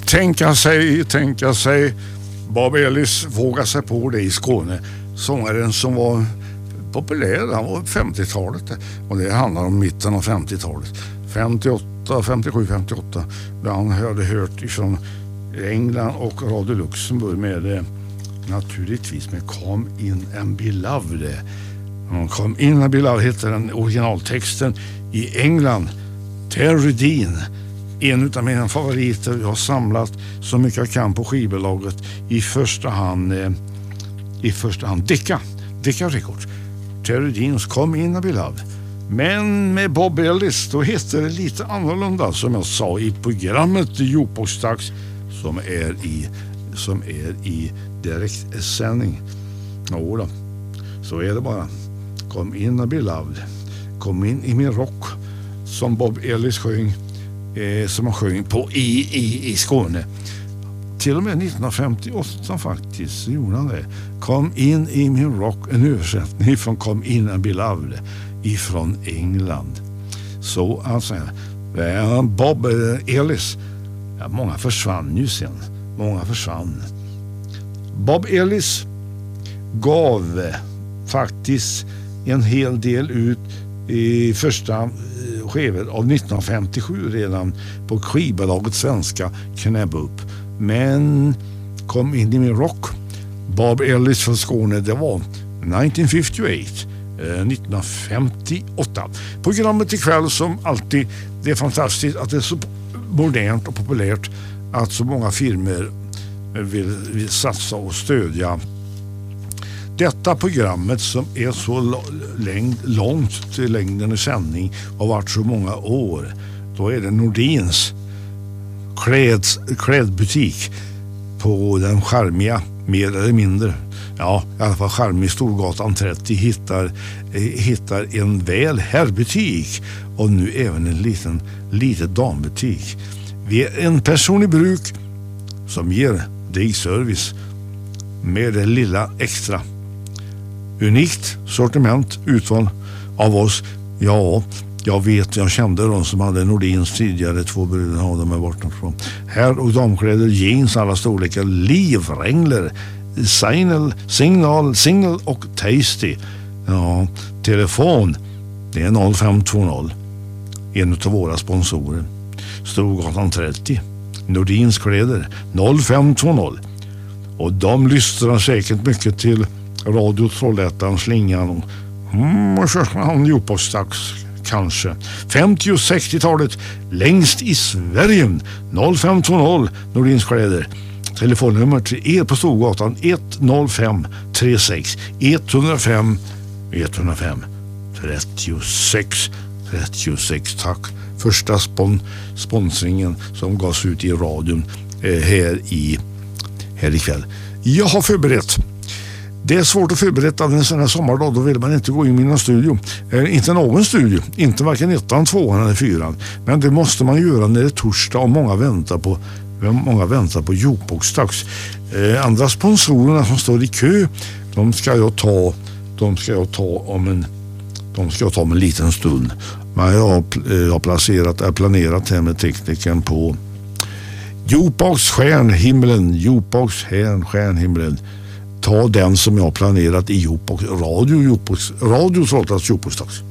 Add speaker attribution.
Speaker 1: tänka sig. Bob Ellis vågar sig på det i Skåne. Sångaren som var populär, han var 50-talet. Och det handlar om mitten av 50-talet. 57, 58. Där han hade hört ifrån England och Radio Luxemburg med naturligtvis med Come In and Be Loved. Come In and Be Loved heter den originaltexten. I England, Terry Dean, en av mina favoriter. Jag har samlat så mycket jag kan på skivbolaget. I första hand Decca Records. Terry Deans Come In and Be Loved. Men med Bob Ellis då heter det lite annorlunda, som jag sa i programmet Jukeboxdags som är i direktsändning. Då, så är det bara. Come In and Be Loved. Kom in i min rock, som Bob Ellis sjöng, som han sjöng på i Skåne. Till och med 1958 faktiskt gjorde han det. Kom in i min rock, en översättning från Come In and Be Loved ifrån England. Så alltså, Bob Ellis, många försvann ju sen. Bob Ellis gav faktiskt en hel del ut i första skevet av 1957 redan på skivbolaget Svenska Knäpp upp. Men kom in i min rock. Bob Ellis från Skåne, det var 1958. Programmet ikväll som alltid, det är fantastiskt att det är så modernt och populärt att så många firmor vill satsa och stödja detta programmet som är så långt till längden i sändning och varit så många år. Då är det Nordins klädbutik på den charmiga, mer eller mindre, ja i alla fall charmig Storgatan 30 hittar en väl herrbutik och nu även en liten dambutik. Vi är en person i bruk som ger dig service med det lilla extra. Unikt sortiment utval av oss. Ja, jag kände de som hade Nordins tidigare, 2 brudar av dem är borta från. Herr- och damkläder, jeans alla storlekar, livrängler, Signal och Tasty. Ja, telefon, det är 0520. En av våra sponsorer. Storgatan 30. Nordins kläder, 0520. Och de lyssnar säkert mycket till Radio Trollhättan, Slingan och Jukeboxdags kanske. 50- och 60-talet längst i Sverige. 0520 Nordins kläder. Telefonnummer till er på Storgatan 105 36 105 36. Tack. Första sponsringen som gavs ut i radion här ikväll. Jag har förberett. Det är svårt att förbereda en sån här sommardag, då vill man inte gå in i någon studio. Inte någon studio, inte varken 1, 2 eller 4. Men det måste man göra när det är torsdag och många väntar på Jukeboxdags. Andra sponsorerna som står i kö, de ska jag ta om en liten stund. Men jag har planerat här med tekniken på Jukebox Stjärnhimlen. Ta den som jag har planerat i Jukebox Radio Trollhättans Jukeboxdags.